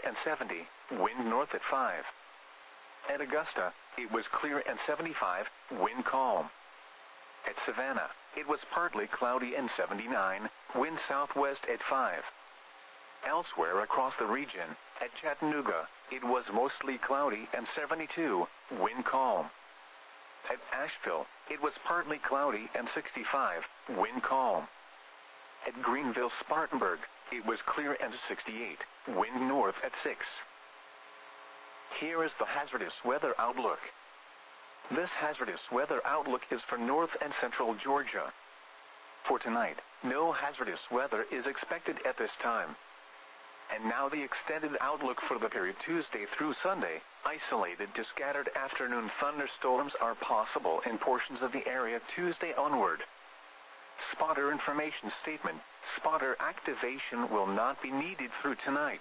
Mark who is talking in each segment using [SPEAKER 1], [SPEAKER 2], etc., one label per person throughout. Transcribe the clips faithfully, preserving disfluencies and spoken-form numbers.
[SPEAKER 1] and seventy, wind north at five. At Augusta, it was clear and seventy-five, wind calm. At Savannah, it was partly cloudy and seventy-nine, wind southwest at five. Elsewhere across the region, at Chattanooga, it was mostly cloudy and seventy-two, wind calm. At Asheville, it was partly cloudy and sixty-five, wind calm. At Greenville-Spartanburg, it was clear and sixty-eight, wind north at six. Here is the hazardous weather outlook. This hazardous weather outlook is for north and central Georgia. For tonight, no hazardous weather is expected at this time. And now the extended outlook for the period Tuesday through Sunday. Isolated to scattered afternoon thunderstorms are possible in portions of the area Tuesday onward. Spotter information statement. Spotter activation will not be needed through tonight.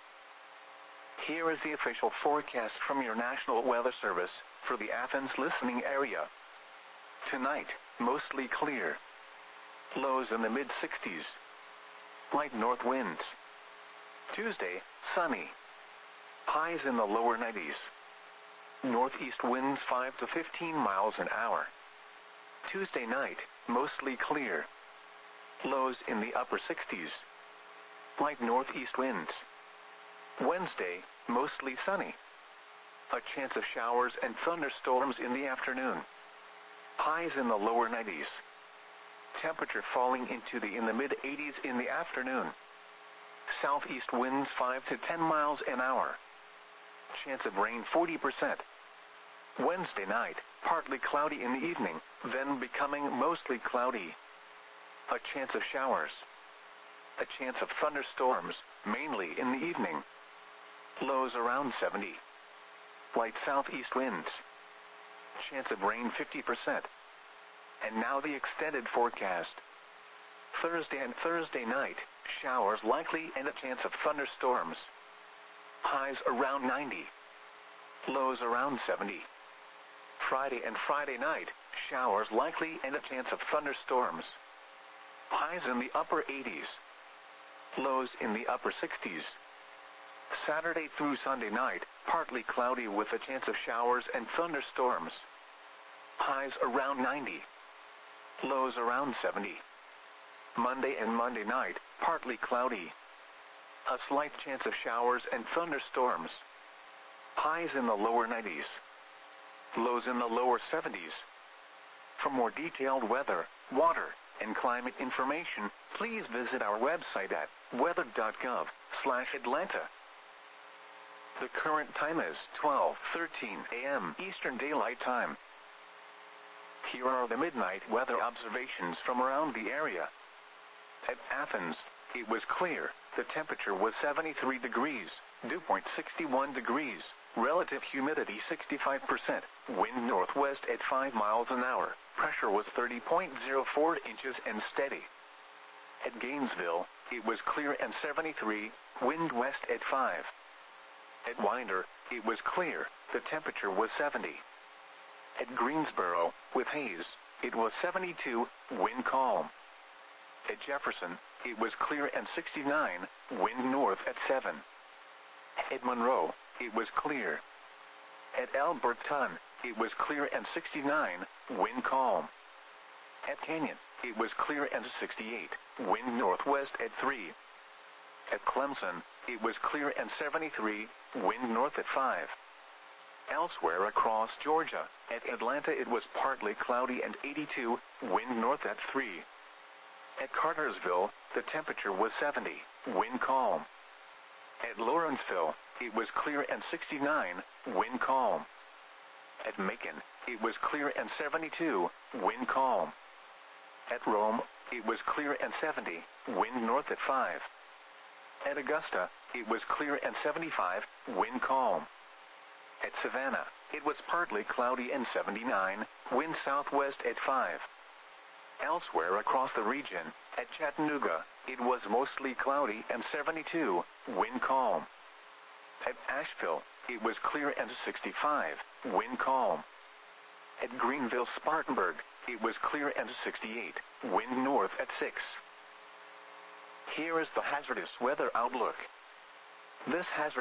[SPEAKER 1] Here is the official forecast from your National Weather Service for the Athens listening area. Tonight, mostly clear. Lows in the mid sixties. Light north winds. Tuesday, sunny. Highs in the lower nineties. Northeast winds five to fifteen miles an hour. Tuesday night, mostly clear. Lows in the upper sixties. Light northeast winds. Wednesday, mostly sunny. A chance of showers and thunderstorms in the afternoon. Highs in the lower nineties. Temperature falling into the in the mid eighties in the afternoon. Southeast winds five to ten miles an hour. Chance of rain forty percent. Wednesday night, partly cloudy in the evening, then becoming mostly cloudy. A chance of showers. A chance of thunderstorms, mainly in the evening. Lows around seventy. Light southeast winds. Chance of rain fifty percent. And now the extended forecast. Thursday and Thursday night, showers likely and a chance of thunderstorms. Highs around ninety. Lows around seventy. Friday and Friday night, showers likely and a chance of thunderstorms. Highs in the upper eighties. Lows in the upper sixties. Saturday through Sunday night, partly cloudy with a chance of showers and thunderstorms. Highs around ninety. Lows around seventy. Monday and Monday night, partly cloudy. A slight chance of showers and thunderstorms. Highs in the lower nineties. Lows in the lower seventies. For more detailed weather, water, and climate information, please visit our website at weather dot gov slash Atlanta. The current time is twelve thirteen a m Eastern Daylight Time. Here are the midnight weather observations from around the area. At Athens, it was clear. The temperature was seventy-three degrees, dew point sixty-one degrees, relative humidity sixty-five percent, wind northwest at five miles an hour, pressure was thirty point zero four inches and steady. At Gainesville, it was clear and seventy-three, wind west at five. At Winder, it was clear, the temperature was seventy. At Greensboro, with haze, it was seventy-two, wind calm. At Jefferson, it was clear and sixty-nine, wind north at seven. At Monroe, it was clear. At Alberton, it was clear and sixty-nine, wind calm. At Canyon, it was clear and sixty-eight, wind northwest at three. At Clemson, it was clear and seventy-three, wind north at five. Elsewhere across Georgia, at Atlanta it was partly cloudy and eighty-two, wind north at three. At Cartersville, the temperature was seventy, wind calm. At Lawrenceville, it was clear and sixty-nine, wind calm. At Macon, it was clear and seventy-two, wind calm. At Rome, it was clear and seventy, wind north at five. At Augusta, it was clear and seventy-five, wind calm. At Savannah, it was partly cloudy and seventy-nine, wind southwest at five. Elsewhere across the region, at Chattanooga, it was mostly cloudy and seventy-two, wind calm. At Asheville, it was clear and sixty-five, wind calm. At Greenville-Spartanburg, it was clear and sixty-eight, wind north at six. Here is the hazardous weather outlook. This hazardous